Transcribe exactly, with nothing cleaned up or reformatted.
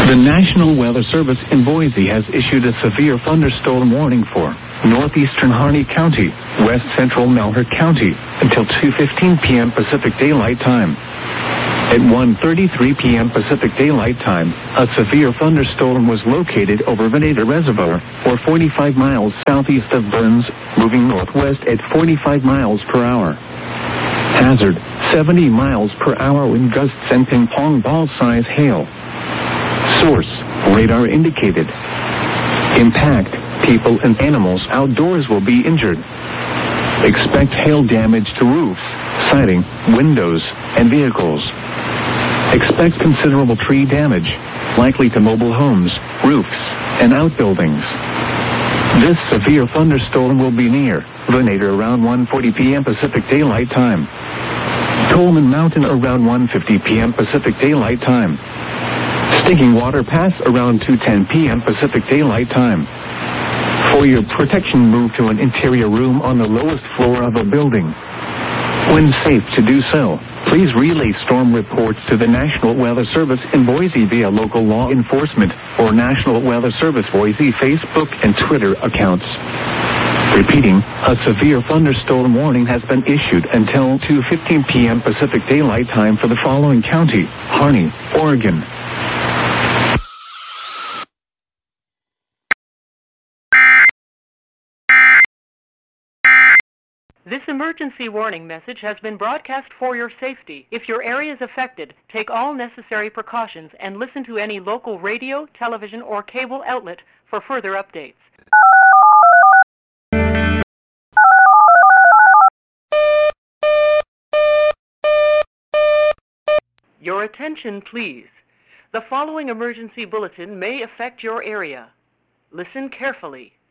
The National Weather Service in Boise has issued a severe thunderstorm warning for northeastern Harney County, west central Malheur County, until two fifteen p.m. Pacific Daylight Time. At one thirty-three p.m. Pacific Daylight Time, a severe thunderstorm was located over Veneta Reservoir, or forty-five miles southeast of Burns, moving northwest at forty-five miles per hour. Hazard, seventy miles per hour wind gusts and ping-pong ball-size hail. Source, radar indicated. Impact, people and animals outdoors will be injured. Expect hail damage to roofs, siding, windows, and vehicles. Expect considerable tree damage, likely to mobile homes, roofs, and outbuildings. This severe thunderstorm will be near Veneta around one forty p.m. Pacific Daylight Time. Coleman Mountain around one fifty p.m. Pacific Daylight Time. Stinking Water Pass around two ten p.m. Pacific Daylight Time. For your protection, move to an interior room on the lowest floor of a building. When safe to do so, please relay storm reports to the National Weather Service in Boise via local law enforcement or National Weather Service Boise Facebook and Twitter accounts. Repeating, a severe thunderstorm warning has been issued until two fifteen p.m. Pacific Daylight Time for the following county: Harney, Oregon. This emergency warning message has been broadcast for your safety. If your area is affected, take all necessary precautions and listen to any local radio, television, or cable outlet for further updates. Your attention, please. The following emergency bulletin may affect your area. Listen carefully.